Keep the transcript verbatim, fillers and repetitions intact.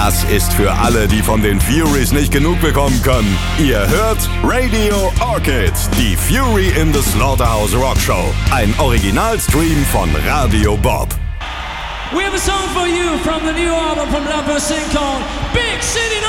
Das ist für alle, die von den Furies nicht genug bekommen können. Ihr hört Radio Orchid, die Fury in the Slaughterhouse Rock Show. Ein Originalstream von Radio Bob. We have a song for you from the new album from La Person called Big City